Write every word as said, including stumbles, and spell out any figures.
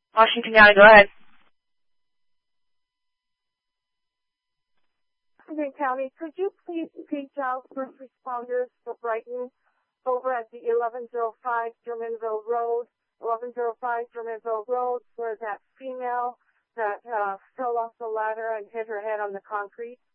Washington County, go ahead. Washington County, could you please reach out first responders for Brighton over at the eleven oh five Germanville Road, eleven oh five Germanville Road, where that female that uh, fell off the ladder and hit her head on the concrete?